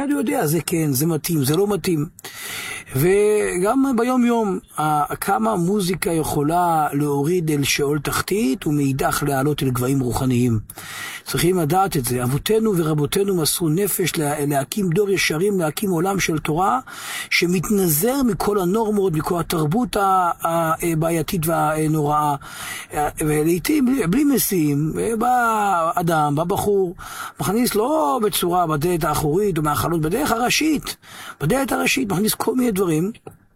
מיד הוא יודע, זה כן, זה מתאים, זה לא מתאים. וגם ביום יום, כמה מוזיקה יכולה להוריד אל שאול תחתית ומאידך להעלות אל גבהים רוחניים. צריכים לדעת את זה. אבותינו ורבותינו מסרו נפש להקים דור ישרים, להקים עולם של תורה שמתנזר מכל הנורמות, מכל התרבות הבעייתית והנוראה. ולעיתים בלי משים, בא אדם, בא בחור, מכניס לא בצורה בדלת האחורית או מהחלון, בדרך הראשית, בדלת הראשית מכניס כל מיני דברים,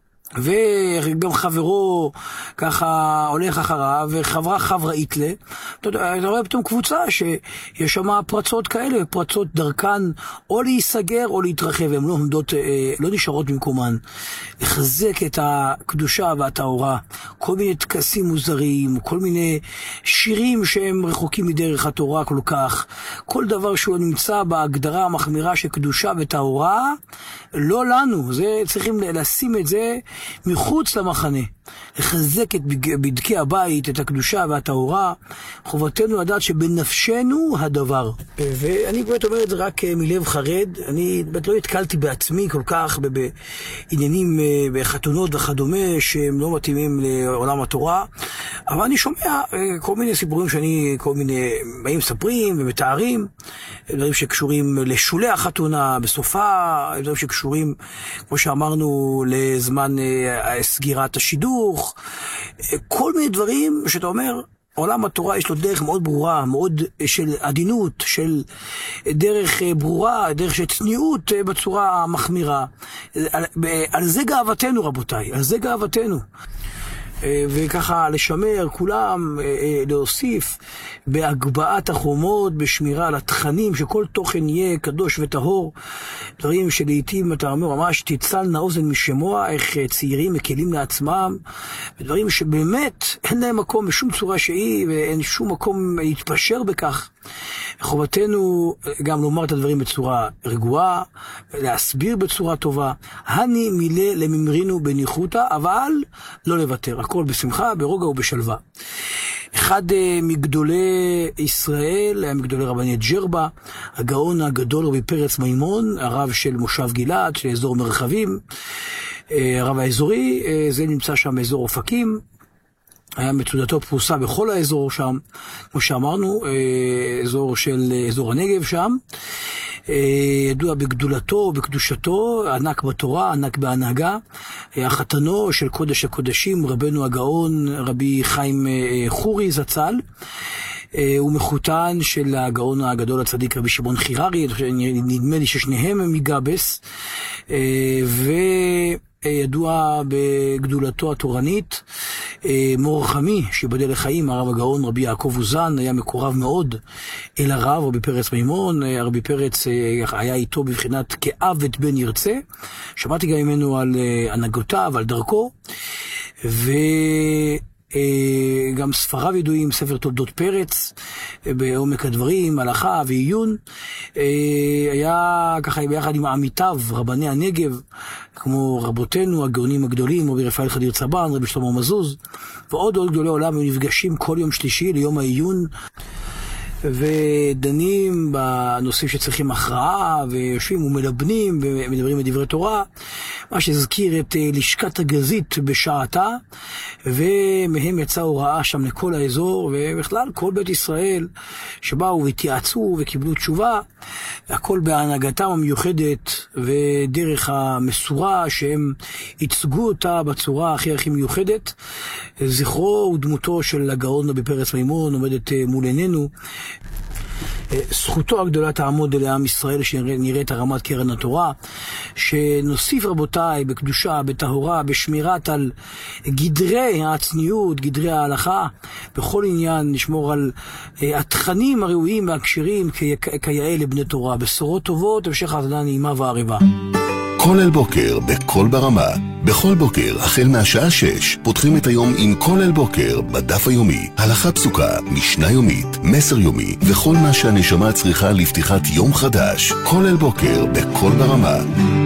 וגם חברו ככה הולך אחריו, וחברה איתלה. אתה רואה פתאום קבוצה שיש שם פרצות כאלה, פרצות דרכן או להיסגר או להתרחב, הן לא נשארות במקומן. לחזק את הקדושה והטהרה, כל מיני טקסים מוזרים, כל מיני שירים שהם רחוקים מדרך התורה כל כך, כל דבר שהוא נמצא בהגדרה המחמירה של קדושה וטהרה, לא לנו, זה צריכים לשים את זה מחוץ למחנה, לחזק את בדקי הבית, את הקדושה והטהרה. חובתנו לדעת שבנפשנו הדבר. ואני באמת אומר את זה רק מלב חרד. אני באמת לא התקלתי בעצמי כל כך בעניינים, בחתונות וכדומה, שהם לא מתאימים לעולם התורה. אבל אני שומע כל מיני סיפורים כל מיני באים מספרים ומתארים, דברים שקשורים לשולי החתונה, בסופה, דברים שקשורים, כמו שאמרנו, לזמן סגירת השידוך, כל מיני דברים שאתה אומר, עולם התורה יש לו דרך מאוד ברורה, מאוד של עדינות, של דרך ברורה, דרך של צניעות בצורה המחמירה. על זה גאוותנו רבותיי, על זה גאוותנו. וככה לשמר כולם, להוסיף בהגבהת החומות, בשמירה על התכנים, שכל תוכן יהיה קדוש וטהור. דברים שלעיתים אתה אומר ממש תצלנה אוזן משמוע, איך צעירים מקלים לעצמם, דברים שבאמת אין להם מקום בשום צורה שהיא, ואין שום מקום להתפשר בכך. חובתנו גם לומר את הדברים בצורה רגועה, להסביר בצורה טובה, הני מילה לממרינו בניחותא, אבל לא לוותר, הכל בשמחה, ברוגע ובשלווה. אחד מגדולי ישראל, היה מגדולי רבני ג'רבה, הגאון הגדול רבי פרץ מימון, הרב של מושב גלעד, של אזור מרחבים, הרב האזורי, זה נמצא שם באזור אופקים, היה מצודתו פרוסה בכל האזור שם, כמו שאמרנו, אזור הנגב שם, ידוע בגדולתו, בקדושתו, ענק בתורה, ענק בהנהגה, החתנו של קודש הקודשים, רבנו הגאון, רבי חיים חורי זצ"ל, הוא מחותן של הגאון הגדול הצדיק רבי שמעון חיררי, נדמה לי ששניהם הם מגבס, וידוע בגדולתו התורנית. מור חמי, שיבדל לחיים, הרב הגאון רבי יעקב אוזן, היה מקורב מאוד אל הרב רבי פרץ מימון. רבי פרץ היה איתו בבחינת כאב את בן ירצה. שמעתי גם ממנו על הנהגותיו, על דרכו, גם ספריו ידועים, ספר תולדות פרץ, בעומק הדברים, הלכה ועיון. היה ככה ביחד עם עמיתיו, רבני הנגב, כמו רבותינו, הגאונים הגדולים, רבי רפאל חדיר צבן, רבי שלמה מזוז, ועוד גדולי עולם, הם נפגשים כל יום שלישי ליום העיון, ודנים בנושאים שצריכים הכרעה, ויושבים ומלבנים ומדברים בדברי תורה, מה שהזכיר את לשכת הגזית בשעתה, ומהם יצאה הוראה שם לכל האזור, ובכלל כל בית ישראל שבאו והתייעצו וקיבלו תשובה, הכל בהנהגתם המיוחדת ודרך המסורה שהם ייצגו אותה בצורה הכי מיוחדת. זכרו ודמותו של הגאון רבי פרץ מימון עומדת מול עינינו. זכותו הגדולה תעמוד לעם ישראל, שנראה את הרמת קרן התורה, שנוסיף רבותיי בקדושה, בטהרה, בשמירת על גדרי הצניעות, גדרי ההלכה, בכל עניין נשמור על התכנים הראויים והקשרים כיאה לבני תורה. בשורות טובות, המשך האזנה נעימה וערבה. כל אל בוקר בכל ברמה. בכל בוקר, החל מהשעה 6, פותחים את היום עם כל אל בוקר בדף היומי. הלכה פסוקה, משנה יומית, מסר יומי, וכל מה שהנשמה צריכה לפתיחת יום חדש. כל אל בוקר בכל ברמה.